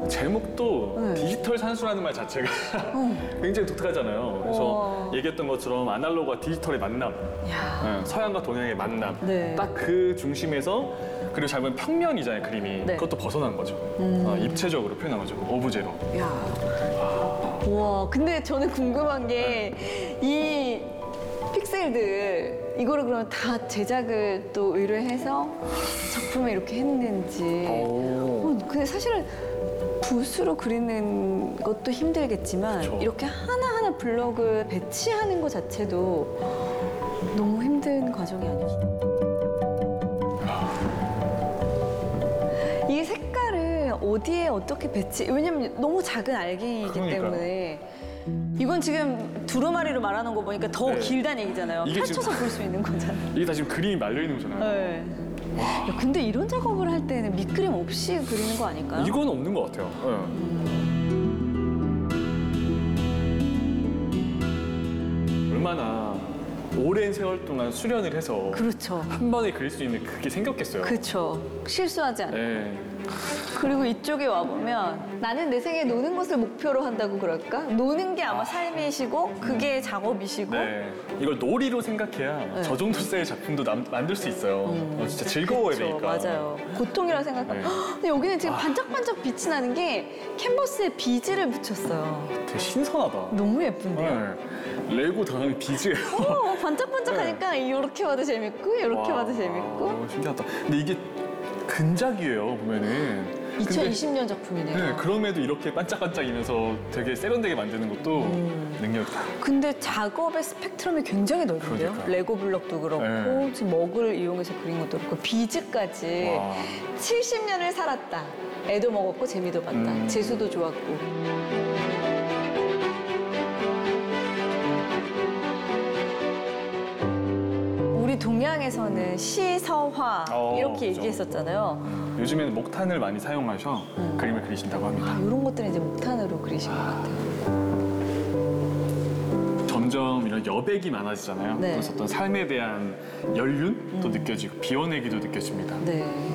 제목도 네. 디지털 산수라는 말 자체가 굉장히 독특하잖아요. 그래서 얘기했던 것처럼 아날로그와 디지털의 만남, 야. 서양과 동양의 만남, 네. 딱 그 중심에서 그리고 잘 보면 평면이잖아요, 그림이. 네. 그것도 벗어난 거죠. 입체적으로 표현한 거죠, 오브제로. 야. 와, 근데 저는 궁금한 게 이 픽셀들 이거를 그러면 다 제작을 또 의뢰해서 작품을 이렇게 했는지. 근데 사실은 붓으로 그리는 것도 힘들겠지만 그쵸. 이렇게 하나하나 블럭을 배치하는 것 자체도 너무 힘든 과정이 아니었어요. 이 색깔을 어디에 어떻게 왜냐면 너무 작은 알갱이이기 그러니까요. 때문에 이건 지금 두루마리로 말하는 거 보니까 더 네. 길다는 얘기잖아요. 이게 펼쳐서 지금- 볼 수 있는 거잖아요. 이게 다 지금 그림이 말려있는 거잖아요. 네. 야, 근데 이런 작업을 할 때는 밑그림 없이 그리는 거 아닐까요? 이건 없는 것 같아요. 얼마나 오랜 세월 동안 수련을 해서 그렇죠. 한 번에 그릴 수 있는 그게 생겼겠어요. 그렇죠. 실수하지 않고. 네. 그리고 이쪽에 와보면 나는 내 생에 노는 것을 목표로 한다고 그럴까? 노는 게 아마 삶이시고 그게 작업이시고 네. 이걸 놀이로 생각해야 저 정도 의 작품도 만들 수 있어요. 진짜 즐거워야 그렇죠. 되니까. 맞아요. 고통이라 생각하면. 네. 근데 여기는 지금 반짝반짝 빛이 나는 게 캔버스에 비즈를 붙였어요. 되게 신선하다. 너무 예쁜데요? 네. 레고 다음에 비즈예요. 반짝반짝하니까 이렇게 봐도 재밌고 이렇게 봐도 재밌고. 신기하다. 근데 이게 근작이에요, 보면은. 2020년 작품이네요. 네, 그럼에도 이렇게 반짝반짝이면서 되게 세련되게 만드는 것도 능력이다. 근데 작업의 스펙트럼이 굉장히 넓은데요? 그러니까요. 레고 블럭도 그렇고 네. 지금 먹을 이용해서 그린 것도 그렇고 비즈까지 와. 70년을 살았다. 애도 먹었고 재미도 봤다. 재수도 좋았고. 우리 동양에서는 시서화 이렇게 그죠. 얘기했었잖아요. 요즘에는 목탄을 많이 사용하셔 그림을 그리신다고 합니다. 이런 것들은 이제 목탄으로 그리신 것 같아요. 점점 이런 여백이 많아지잖아요. 네. 그래서 어떤 삶에 대한 연륜도 느껴지고 비워내기도 느껴집니다. 네.